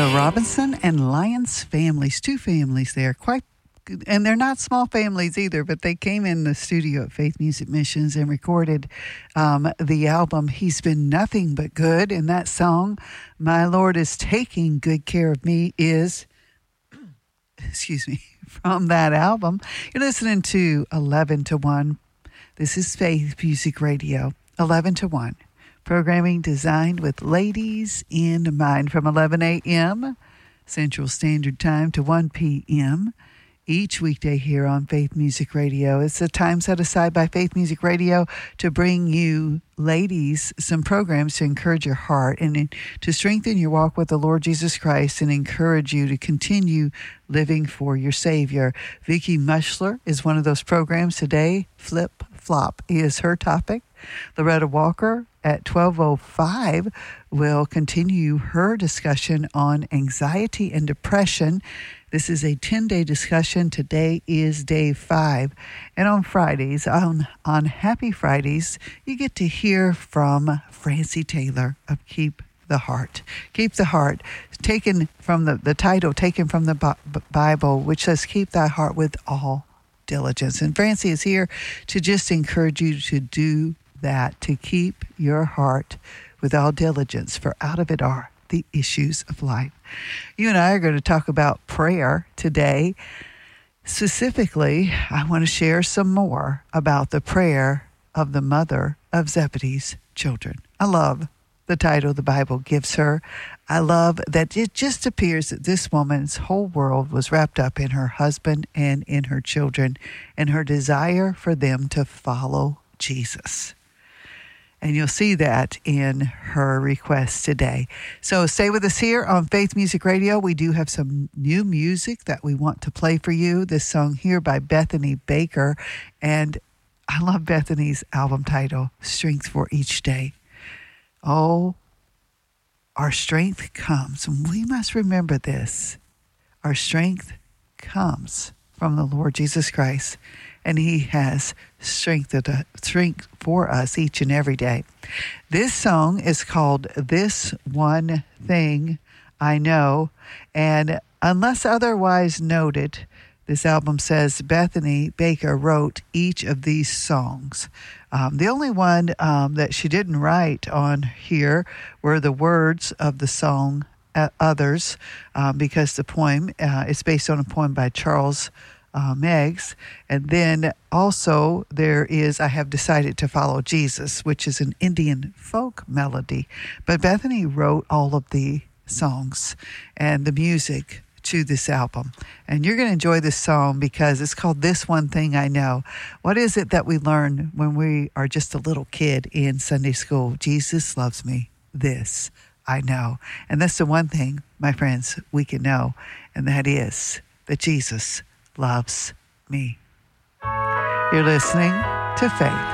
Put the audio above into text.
The Robinson and Lyons families, two families there, quite good. And they're not small families either, but they came in the studio at Faith Music Missions and recorded the album He's Been Nothing But Good. And that song, My Lord Is Taking Good Care of Me, is, excuse me, from that album. You're listening to 11 to 1. This is Faith Music Radio, 11 to 1. Programming designed with ladies in mind from 11 a.m. Central Standard Time to 1 p.m. each weekday here on Faith Music Radio. It's a time set aside by Faith Music Radio to bring you, ladies, some programs to encourage your heart and to strengthen your walk with the Lord Jesus Christ and encourage you to continue living for your Savior. Vicki Mushler is one of those programs today. Flip Flop is her topic. Loretta Walker at 12:05 will continue her discussion on anxiety and depression. This is a 10-day discussion. Today is day 5. And on Fridays, on Happy Fridays, you get to hear from Francie Taylor of Keep the Heart. Keep the Heart, taken from the title, taken from the Bible, which says, keep thy heart with all diligence. And Francie is here to just encourage you to do that, to keep your heart with all diligence, for out of it are the issues of life. You and I are going to talk about prayer today. Specifically, I want to share some more about the prayer of the mother of Zebedee's children. I love the title the Bible gives her. I love that it just appears that this woman's whole world was wrapped up in her husband and in her children and her desire for them to follow Jesus. And you'll see that in her request today. So stay with us here on Faith Music Radio. We do have some new music that we want to play for you. This song here by Bethany Baker. And I love Bethany's album title, Strength for Each Day. Oh, our strength comes, and we must remember this. Our strength comes from the Lord Jesus Christ, and He has strength for us each and every day. This song is called This One Thing I Know, and unless otherwise noted, this album says Bethany Baker wrote each of these songs. The only one that she didn't write on here were the words of the song Others, because the poem is based on a poem by Charles Meggs. And then also there is I Have Decided to Follow Jesus, which is an Indian folk melody. But Bethany wrote all of the songs and the music to this album. And you're going to enjoy this song because it's called This One Thing I Know. What is it that we learn when we are just a little kid in Sunday school? Jesus loves me. This I know. And that's the one thing, my friends, we can know. And that is that Jesus loves me. You're listening to Faith